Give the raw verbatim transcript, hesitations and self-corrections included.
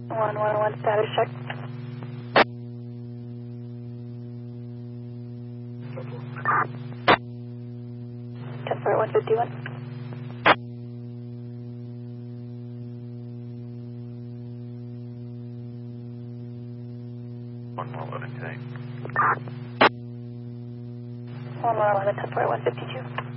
one one one status check. Jetflight one fifty-one. one more eleven tank. one one eleven, Jetflight one fifty-two.